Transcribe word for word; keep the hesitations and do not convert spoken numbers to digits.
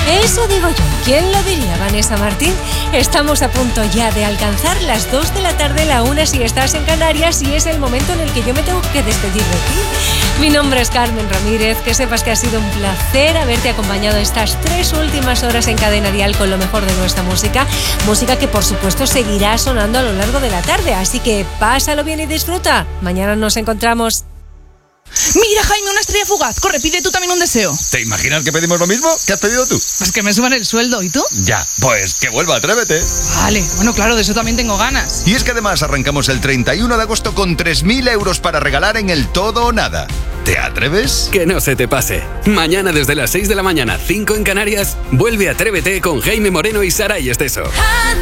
Eso digo yo. ¿Quién lo diría, Vanessa Martín? Estamos a punto ya de alcanzar las dos de la tarde, la una si estás en Canarias, y es el momento en el que yo me tengo que despedir de ti. Mi nombre es Carmen Ramírez. Que sepas que ha sido un placer haberte acompañado estas tres últimas horas en Cadena Dial con lo mejor de nuestra música. Música que, por supuesto, seguirá sonando a lo largo de la tarde. Así que pásalo bien y disfruta. Mañana nos encontramos. Mira, Jaime, una estrella fugaz. Corre, pide tú también un deseo. ¿Te imaginas que pedimos lo mismo? ¿Qué has pedido tú? Pues que me suban el sueldo. ¿Y tú? Ya, pues que vuelva Atrévete. Vale, bueno, claro, de eso también tengo ganas. Y es que además arrancamos el treinta y uno de agosto con tres mil euros para regalar en el Todo o Nada. ¿Te atreves? Que no se te pase. Mañana desde las seis de la mañana, cinco en Canarias, vuelve Atrévete con Jaime Moreno y Saray Esteso.